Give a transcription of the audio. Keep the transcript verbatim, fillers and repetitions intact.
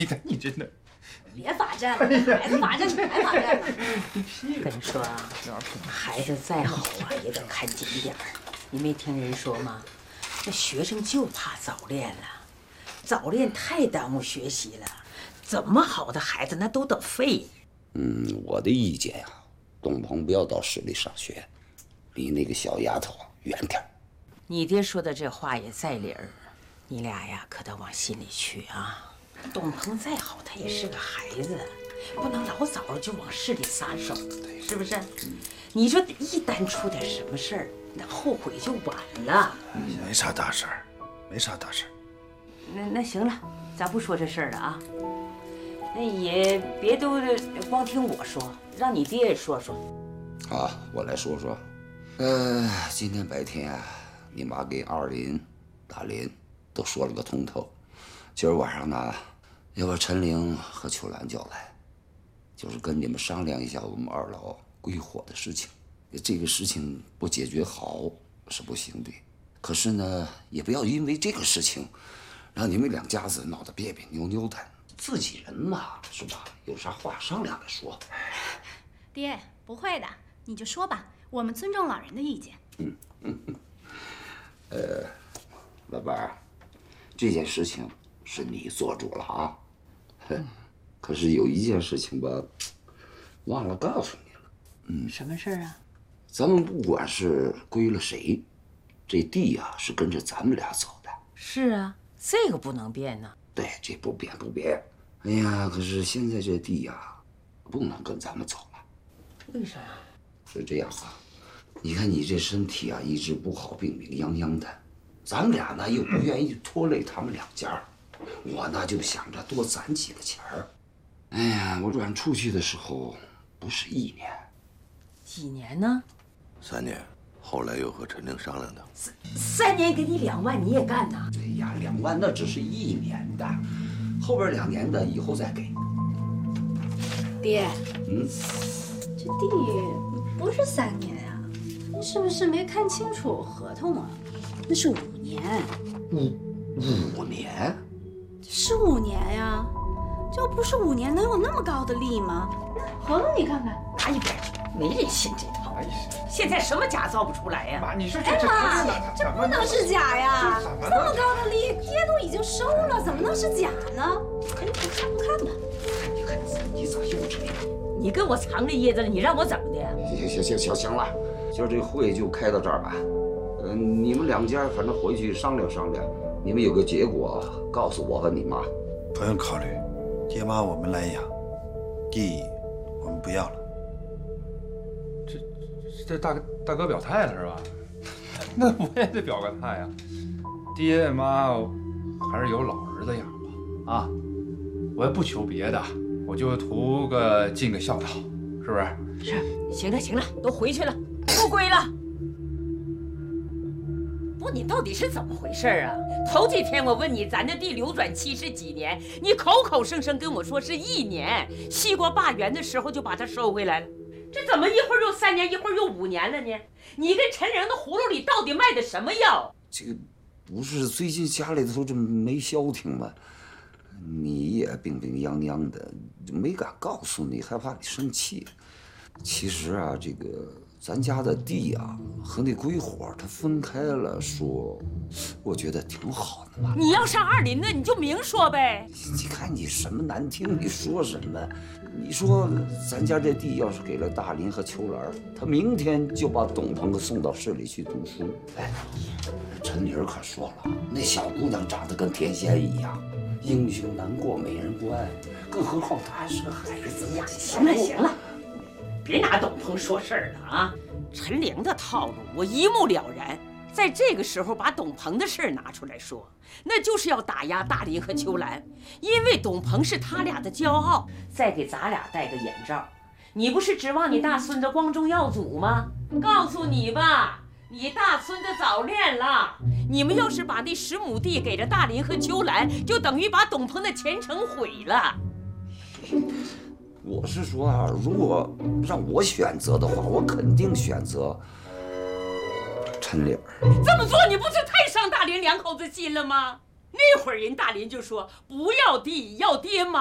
你看你真的， 别罚站了，孩子罚站，你还罚站了？ 跟你说啊，孩子再好啊，也得看紧点儿。你没听人说吗？那学生就怕早恋了，早恋太耽误学习了。怎么好的孩子那都得废。 嗯，我的意见呀、啊，东鹏不要到市里上学，离那个小丫头远点。 你爹说的这话也在理儿，你俩呀可得往心里去啊。东鹏再好，他也是个孩子，不能老早就往市里撒手，是不是？你说一旦出点什么事儿，那后悔就晚了。 没啥大事儿，没啥大事儿。 那那行了，咱不说这事儿了啊。那也别都光听我说，让你爹也说说。 啊，我来说说。呃，今天白天啊，你妈给二林、大林都说了个通透。今儿晚上呢，要把陈玲和秋兰叫来，就是跟你们商量一下我们二老归伙的事情。这个事情不解决好是不行的，可是呢，也不要因为这个事情，让你们两家子闹得别别扭扭的。自己人嘛，是吧？有啥话商量着说。 爹，不会的，你就说吧，我们尊重老人的意见。 嗯嗯嗯。呃，老伴儿，这件事情是你做主了啊。嗯、可是有一件事情吧，忘了告诉你了。 嗯，什么事儿啊？ 咱们不管是归了谁，这地呀、啊、是跟着咱们俩走的。 是啊，这个不能变呢。 对，这不变不变。哎呀，可是现在这地呀、啊，不能跟咱们走了。 为啥？ 是这样啊，你看你这身体啊，一直不好，病病殃殃的。咱们俩呢又不愿意拖累他们两家，我呢就想着多攒几个钱儿。哎呀，我转出去的时候不是一年， 几年呢？ 三年。后来又和陈玲商量的。 三三年给你两万，你也干呐？ 哎呀，两万那只是一年的，后边两年的以后再给。 爹， 嗯， 这地不是三年呀、啊，你是不是没看清楚合同啊？那是五年。 五五年？ 是五年呀，这要不是五年，能有那么高的利吗？合同你看看。 拿一边去，没人信这套。现在什么假造不出来呀？ 妈，你说这哎这妈，这不能是假呀！这么高的利，爹都已经收了，怎么能是假呢？赶紧看不看吧。 你看你咋幼稚呢？ 你跟我藏着掖着了，你让我怎么的？ 行行行行行了，今儿这会就开到这儿吧。呃，你们两家反正回去商量商量，你们有个结果告诉我和你妈。 不用考虑，爹妈我们来养，地我们不要了。 这大哥大哥表态了是吧？那我也得表个态呀。爹妈还是有老儿子养吧啊！我也不求别的，我就图个尽个孝道，是不是？ 是。行了行了，都回去了，不归了。不，你到底是怎么回事啊？头几天我问你，咱这地流转期是几年？你口口声声跟我说是一年，西瓜罢园的时候就把它收回来了。这怎么一会儿又三年，一会儿又五年了呢？你跟陈玲的葫芦里到底卖的什么药？ 这个不是最近家里头这没消停吗？你也病病殃殃的，没敢告诉你，害怕你生气。其实啊，这个咱家的地啊和那归伙他分开了说，我觉得挺好的嘛。 你要上二林的，你就明说呗。 你看你什么难听，你说什么？你说咱家这地要是给了大林和秋兰，他明天就把董鹏送到市里去读书。哎，陈妮儿可说了，那小姑娘长得跟天仙一样，英雄难过美人关，更何况她还是个孩子呀。 行了行了，别拿董鹏说事儿了啊！陈玲的套路我一目了然，在这个时候把董鹏的事儿拿出来说，那就是要打压大林和秋兰，因为董鹏是他俩的骄傲。再给咱俩戴个眼罩，你不是指望你大孙子光宗耀祖吗？告诉你吧，你大孙子早恋了。你们要是把那十亩地给了大林和秋兰，就等于把董鹏的前程毁了。 我是说啊，如果让我选择的话，我肯定选择陈玲儿。 这么做你不是太伤大林两口子心了吗？ 那会儿人大林就说不要地，要爹妈。